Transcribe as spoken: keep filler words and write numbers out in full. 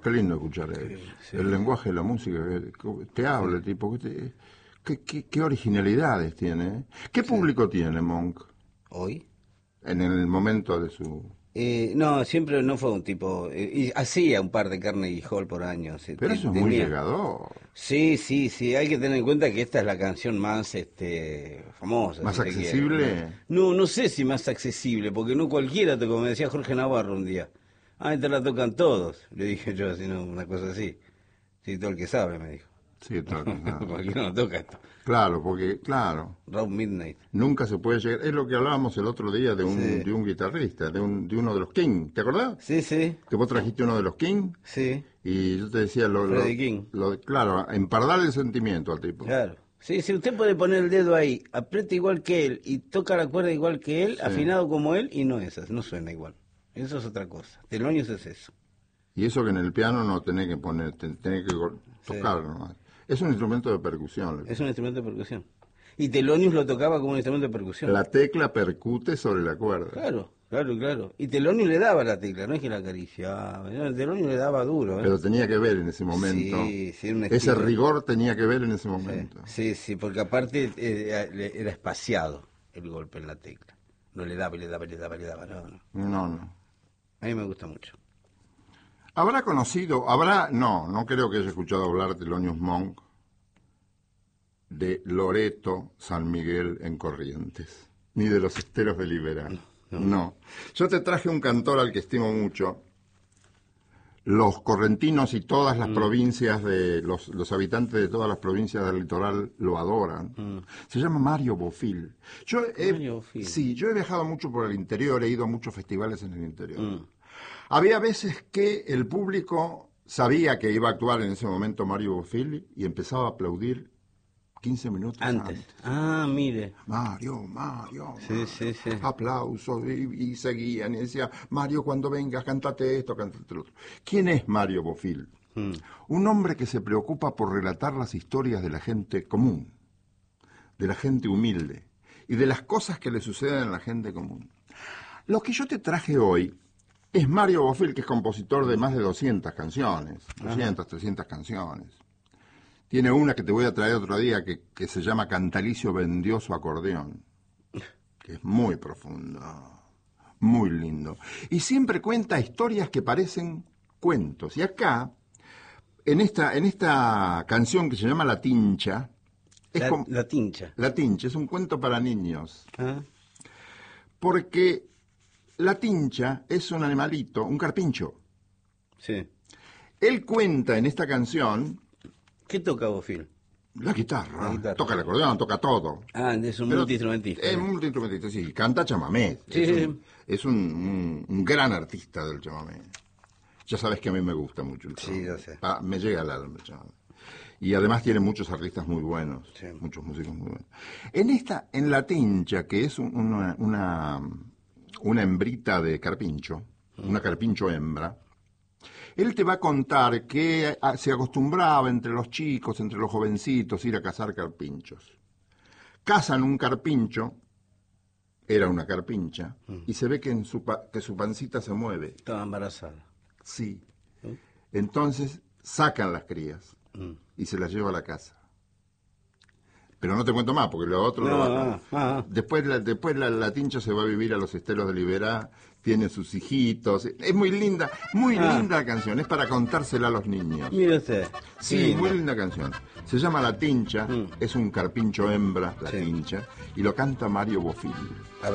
qué lindo escuchar eso. Sí, sí. El lenguaje de la música, que te habla, tipo, ¿qué, qué, qué, qué originalidades tiene? ¿eh? ¿Qué Sí. público tiene Monk ¿Hoy? en el momento de su...? Eh, no, siempre no fue un tipo... eh, y hacía un par de Carnegie Hall por año. Se, Pero te- eso es muy tenía- llegador, Sí, sí, sí, hay que tener en cuenta que esta es la canción más este, famosa. más si se quiere, accesible. ¿no? No, no sé si más accesible, porque no cualquiera, te- como me decía Jorge Navarro un día, ah, esta la tocan todos. Le dije yo, así, no, una cosa así. Sí, todo el que sabe, me dijo. Sí, tal vez, no. Cualquiera no toca esto. Claro, porque, claro, Round Midnight. nunca se puede llegar. Es lo que hablábamos el otro día de un, Sí. de un guitarrista, de, un, de uno de los King. ¿Te acordás? Sí, sí, Que vos trajiste uno de los King sí, y yo te decía, lo, lo, Freddie King. lo- claro, empardar el sentimiento al tipo. claro. Sí, sí, usted puede poner el dedo ahí, aprieta igual que él y toca la cuerda igual que él, Sí. afinado como él, y no es así, no suena igual. Eso es otra cosa. Telonios es eso. Y eso que en el piano no tenés que poner, ten- tenés que go- tocar nomás. Es un instrumento de percusión. Es un instrumento de percusión. Y Thelonious lo tocaba como un instrumento de percusión. La tecla percute sobre la cuerda. Claro, claro, claro. Y Thelonious le daba la tecla, no es que la acariciaba. No, Thelonious le daba duro, ¿eh? Pero tenía que ver en ese momento. Sí, sí, un Ese estilo. rigor tenía que ver en ese momento. Sí, sí, porque aparte eh, era espaciado el golpe en la tecla. No le daba, y le daba, y le daba, y le daba. No, no. No, no. A mí me gusta mucho. ¿Habrá conocido, habrá, no, no creo que haya escuchado hablar de Thelonious Monk, de Loreto San Miguel en Corrientes, ni de los Esteros de Liberal? No, no. no. Yo te traje un cantor al que estimo mucho. Los correntinos y todas las mm. provincias, de los, los habitantes de todas las provincias del litoral lo adoran. Mm. Se llama Mario Bofill. Yo he, Mario Bofill. Sí, yo he viajado mucho por el interior, he ido a muchos festivales en el interior. Mm. Había veces que el público sabía que iba a actuar en ese momento Mario Bofill y empezaba a aplaudir quince minutos antes. Antes. Ah, mire. Mario, Mario, Sí, Mario. sí, sí. Aplausos y, y seguían y decía, Mario, cuando vengas, cántate esto, cántate lo otro. ¿Quién es Mario Bofill? Hmm. Un hombre que se preocupa por relatar las historias de la gente común, de la gente humilde y de las cosas que le suceden a la gente común. Lo que yo te traje hoy es Mario Bofill, que es compositor de más de doscientas canciones, doscientas, trescientas canciones. Tiene una que te voy a traer otro día que, que se llama Cantalicio vendió su acordeón, que es muy profundo, muy lindo. Y siempre cuenta historias que parecen cuentos. Y acá, en esta, en esta canción que se llama La Tincha... Es la, como, la Tincha. La Tincha, es un cuento para niños. ¿Ah? Porque la tincha es un animalito, un carpincho. Sí. Él cuenta en esta canción... ¿Qué toca Bofill? La guitarra, La guitarra. toca el acordeón, toca todo. Ah, es un Pero multiinstrumentista. Es un multiinstrumentista, sí, canta chamamé. Sí, es sí. un, es un, un, un gran artista del chamamé. Ya sabes que a mí me gusta mucho el chamamé. Sí, yo sé. Ah, me llega al alma el chamamé. Y además tiene muchos artistas muy buenos, Sí. muchos músicos muy buenos. En esta, en La Tincha, que es un- una, una, una hembrita de carpincho, mm. una carpincho hembra, él te va a contar que se acostumbraba entre los chicos, entre los jovencitos, ir a cazar carpinchos. Cazan un carpincho, era una carpincha, mm. y se ve que, en su pa- que su pancita se mueve. Estaba embarazada. Sí. ¿Mm? Entonces sacan las crías Mm. y se las lleva a la casa. Pero no te cuento más, porque lo otro... No, lo va- ah, ah. Después, la, después la, la tincha se va a vivir a los Esteros de Liberá, tiene sus hijitos. Es muy linda, muy Ah. linda la canción, es para contársela a los niños. Mire usted. Sí, Qué muy lindo. linda canción. Se llama La Tincha, Mm. es un carpincho hembra, La Sí. Tincha, y lo canta Mario Bofill. A ver.